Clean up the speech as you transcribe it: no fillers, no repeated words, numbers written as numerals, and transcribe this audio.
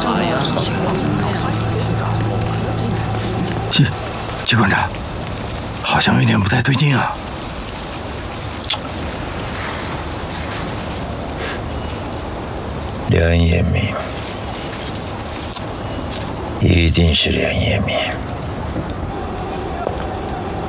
季馆长，好像有点不太对劲啊。 梁叶明，一定是梁叶明。